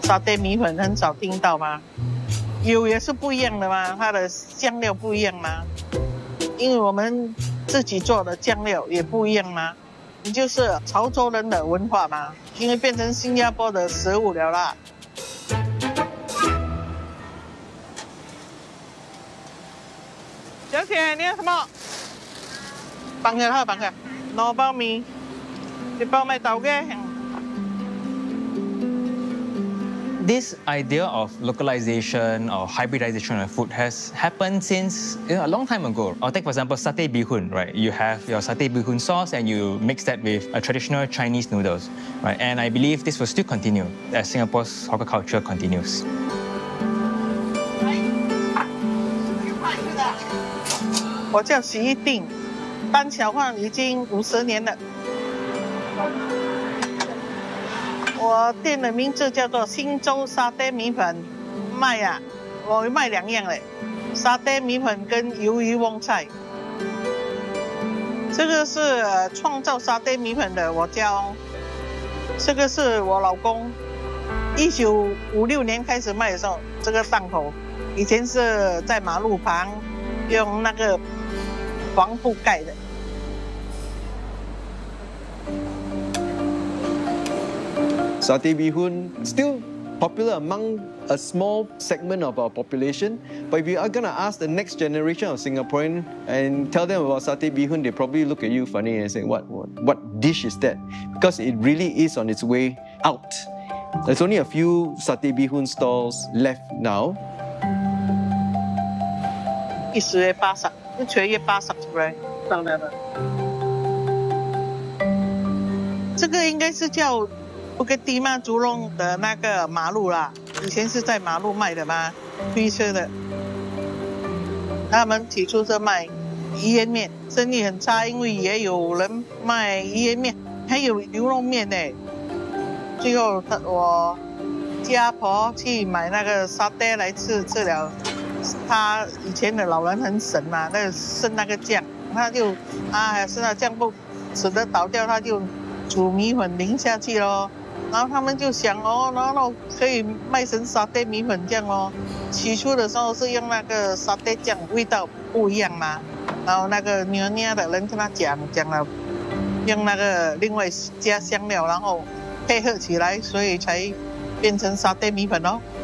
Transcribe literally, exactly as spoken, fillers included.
沙爹米粉很少听到吗？油也是不一样的嘛，它的酱料不一样嘛，因为我们自己做的酱料也不一样嘛。你就是潮州人的文化嘛，因为变成新加坡的食物了啦。小姐，你要什么？放下它，放下。攞包麵，你包咪豆嘅。 This idea of localization or hybridization of food has happened since you know, a long time ago. I'll take, for example, satay bee hoon, right? You have your satay bee hoon sauce and you mix that with a traditional Chinese noodles, right? And I believe this will still continue as Singapore's hawker culture continues. 我叫徐一定，bán小贩已经五十年了。我店的名字叫做新洲沙爹米粉，卖啊，我卖两样嘞，沙爹米粉跟鱿鱼旺菜。这个是创造沙爹米粉的我家哦，这个是我老公，一九五六年开始卖的时候，这个档口以前是在马路旁，用那个黄布盖的。 Satay bee hoon still popular among a small segment of our population, but if you are gonna ask the next generation of Singaporean and tell them about satay bee hoon, they probably look at you funny and say, what, what, what dish is that? Because it really is on its way out. There's only a few satay bee hoon stalls left now. 一时月八十，一全月八十出来上来了。这个应该是叫Bukit Timah猪肉的那个马路啦，以前是在马路卖的嘛，推车的。他们起初是卖鱼圆面，生意很差，因为也有人卖鱼圆面，还有牛肉面呢。最后我家婆去买那个沙爹来吃，吃了。他以前的老人很省嘛，那个剩那个酱，他就啊剩那酱不舍得倒掉，他就煮米粉淋下去咯。然后他们就想哦，然后可以卖成沙爹米粉这样哦。起初的时候是用那个沙爹酱，味道不一样嘛。然后那个牛捏的人跟他讲讲了，用那个另外加香料，然后配合起来，所以才变成沙爹米粉哦。